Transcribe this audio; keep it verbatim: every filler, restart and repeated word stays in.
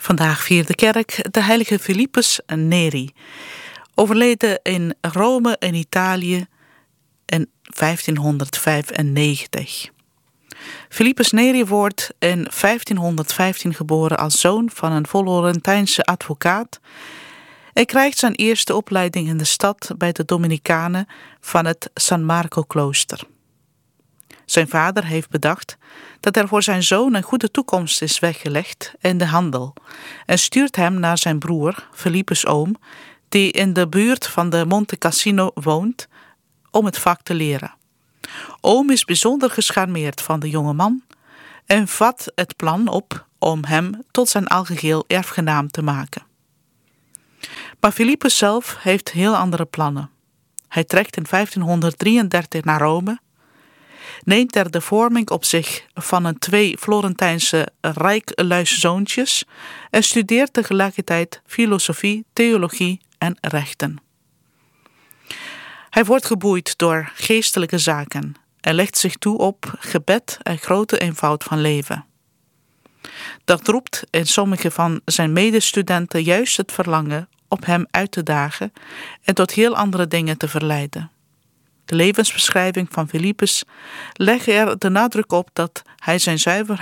Vandaag viert de kerk de heilige Philippus Neri, overleden in Rome in Italië in vijftienhonderdvijfennegentig. Philippus Neri wordt in vijftienhonderdvijftien geboren als zoon van een Florentijnse advocaat en krijgt zijn eerste opleiding in de stad bij de Dominicanen van het San Marco klooster. Zijn vader heeft bedacht dat er voor zijn zoon een goede toekomst is weggelegd in de handel en stuurt hem naar zijn broer, Philippus' oom, die in de buurt van de Monte Cassino woont, om het vak te leren. Oom is bijzonder gecharmeerd van de jonge man en vat het plan op om hem tot zijn algeheel erfgenaam te maken. Maar Philippus zelf heeft heel andere plannen. Hij trekt in vijftienhonderddrieëndertig naar Rome, neemt er de vorming op zich van een twee Florentijnse rijkluis zoontjes en studeert tegelijkertijd filosofie, theologie en rechten. Hij wordt geboeid door geestelijke zaken en legt zich toe op gebed en grote eenvoud van leven. Dat roept in sommige van zijn medestudenten juist het verlangen op hem uit te dagen en tot heel andere dingen te verleiden. De levensbeschrijving van Philippus legt er de nadruk op dat hij zijn zuiverheid